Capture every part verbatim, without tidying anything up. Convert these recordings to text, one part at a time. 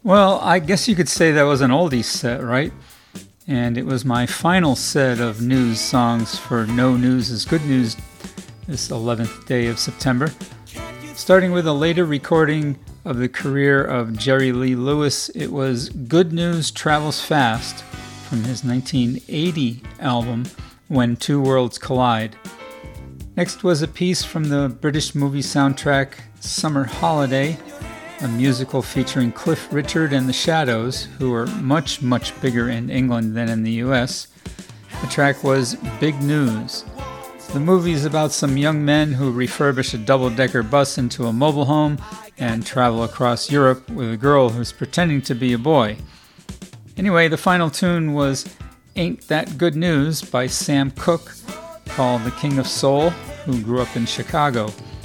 Well, I guess you could say that was an oldies set, right? And it was my final set of news songs for No News is Good News this eleventh day of September. Starting with a later recording of the career of Jerry Lee Lewis, it was Good News Travels Fast from his nineteen eighty album When Two Worlds Collide. Next was a piece from the British movie soundtrack Summer Holiday, a musical featuring Cliff Richard and the Shadows, who were much, much bigger in England than in the U S. The track was Big News. The movie is about some young men who refurbish a double-decker bus into a mobile home and travel across Europe with a girl who's pretending to be a boy. Anyway, the final tune was Ain't That Good News by Sam Cooke, called the King of Soul, who grew up in Chicago.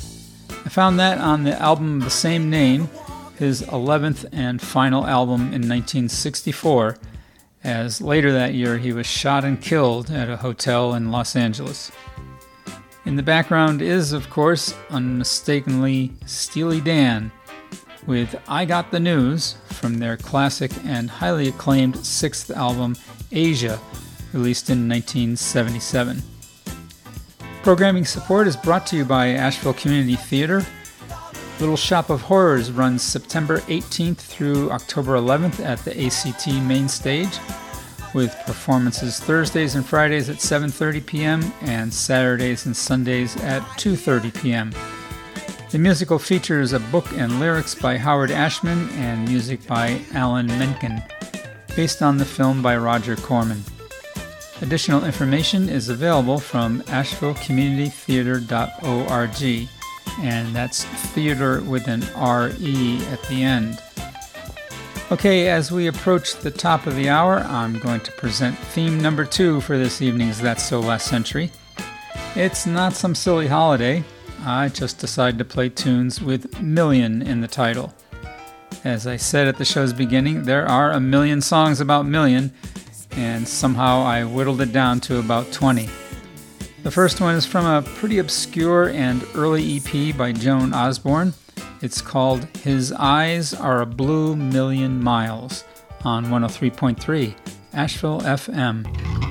I found that on the album of the same name, his eleventh and final album in nineteen sixty-four, as later that year he was shot and killed at a hotel in Los Angeles. In the background is, of course, unmistakably Steely Dan, with I Got the News from their classic and highly acclaimed sixth album, Asia, released in nineteen seventy-seven. Programming support is brought to you by Asheville Community Theater. Little Shop of Horrors runs September eighteenth through October eleventh at the A C T main stage, with performances Thursdays and Fridays at seven thirty p.m. and Saturdays and Sundays at two thirty p.m. The musical features a book and lyrics by Howard Ashman and music by Alan Menken, based on the film by Roger Corman. Additional information is available from asheville community theater dot org, and that's theater with an R E at the end. Okay, as we approach the top of the hour, I'm going to present theme number two for this evening's That's So Last Century. It's not some silly holiday. I just decided to play tunes with million in the title. As I said at the show's beginning, there are a million songs about million, and somehow I whittled it down to about twenty. The first one is from a pretty obscure and early E P by Joan Osborne. It's called His Eyes Are a Blue Million Miles on one oh three point three Asheville F M.